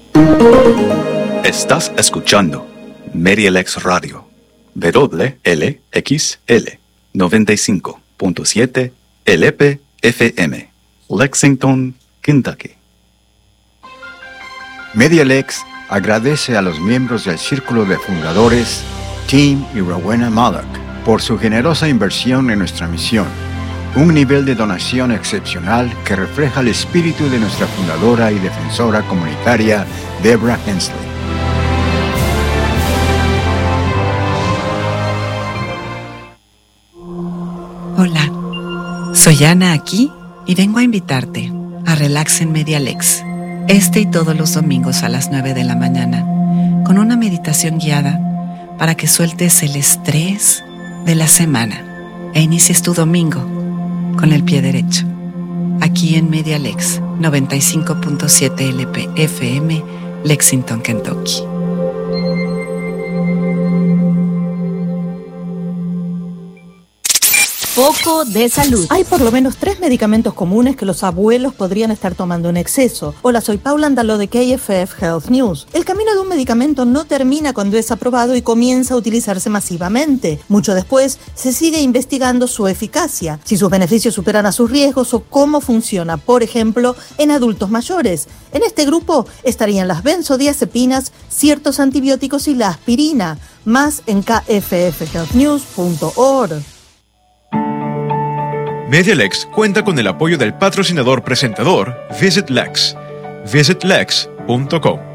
Estás escuchando MediaLex Radio, WLXL 95.7 LP-FM, Lexington, Kentucky. MediaLex agradece a los miembros del Círculo de Fundadores, Tim y Rowena Malloch, por su generosa inversión en nuestra misión. Un nivel de donación excepcional que refleja el espíritu de nuestra fundadora y defensora comunitaria, Deborah Hensley. Hola, soy Ana aquí y vengo a invitarte a Relax en MediaLex, este y todos los domingos a las 9 de la mañana, con una meditación guiada para que sueltes el estrés de la semana e inicies tu domingo con el pie derecho. Aquí en MediaLex 95.7 LP-FM, Lexington, Kentucky. Foco de salud. Hay por lo menos 3 medicamentos comunes que los abuelos podrían estar tomando en exceso. Hola, soy Paula Andaló de KFF Health News. El camino de un medicamento no termina cuando es aprobado y comienza a utilizarse masivamente. Mucho después, se sigue investigando su eficacia, si sus beneficios superan a sus riesgos o cómo funciona, por ejemplo, en adultos mayores. En este grupo estarían las benzodiazepinas, ciertos antibióticos y la aspirina. Más en kffhealthnews.org. MediaLex cuenta con el apoyo del patrocinador presentador Visit Lex. visitlex.com.